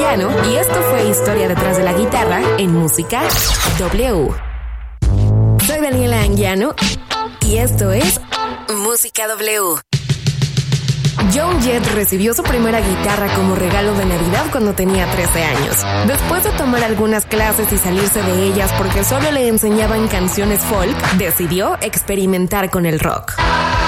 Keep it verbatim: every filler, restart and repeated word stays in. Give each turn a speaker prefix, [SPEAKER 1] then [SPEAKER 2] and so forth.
[SPEAKER 1] Anguiano y esto fue Historia detrás de la guitarra en Música W. Soy Daniela Anguiano y esto es Música W. Joan Jett recibió su primera guitarra como regalo de Navidad cuando tenía trece años. Después de tomar algunas clases y salirse de ellas porque solo le enseñaban canciones folk, decidió experimentar con el rock.